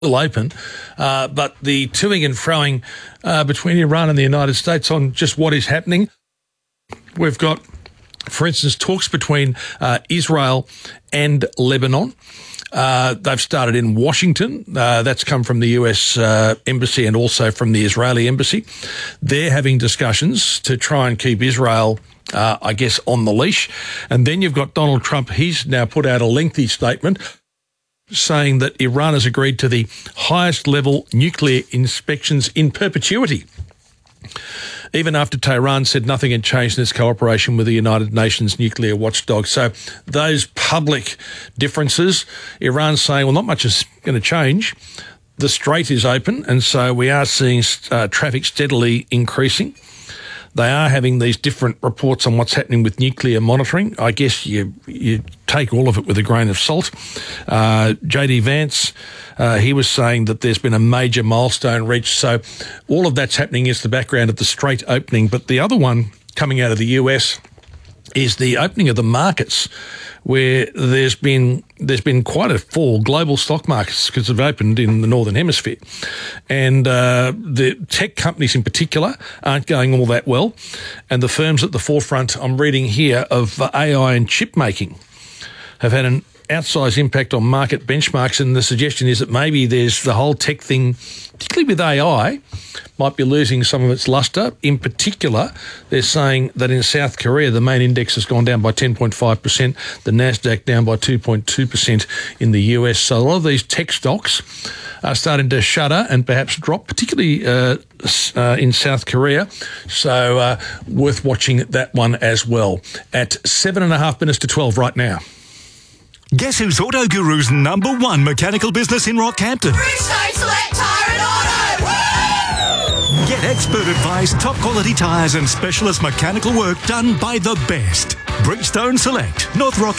open, but the toing and froing between Iran and the United States on just what is happening. We've got, for instance, talks between Israel and Lebanon. They've started in Washington. That's come from the US embassy and also from the Israeli embassy. They're having discussions to try and keep Israel I guess, on the leash. And then you've got Donald Trump. He's now put out a lengthy statement saying that Iran has agreed to the highest level nuclear inspections in perpetuity, even after Tehran said nothing had changed in its cooperation with the United Nations nuclear watchdog. So those public differences, Iran's saying, well, not much is going to change. The Strait is open, and so we are seeing traffic steadily increasing. They are having these different reports on what's happening with nuclear monitoring. I guess you take all of it with a grain of salt. JD Vance, he was saying that there's been a major milestone reached. So all of that's happening is the background of the Strait opening. But the other one coming out of the US is the opening of the markets, where there's been quite a fall. Global stock markets, because they've opened in the Northern Hemisphere. And the tech companies in particular aren't going all that well. And the firms at the forefront, I'm reading here, of AI and chip making have had an outsized impact on market benchmarks. And the suggestion is that maybe there's the whole tech thing, particularly with AI, might be losing some of its luster. In particular, they're saying that in South Korea, the main index has gone down by 10.5%, the NASDAQ down by 2.2% in the US. So a lot of these tech stocks are starting to shudder and perhaps drop, particularly in South Korea. So worth watching that one as well. At 7.5 to 12 right now. Guess who's Auto Guru's #1 mechanical business in Rockhampton? Bridgestone Select Tyre and Auto! Woo! Get expert advice, top quality tyres and specialist mechanical work done by the best. Bridgestone Select, North Rock.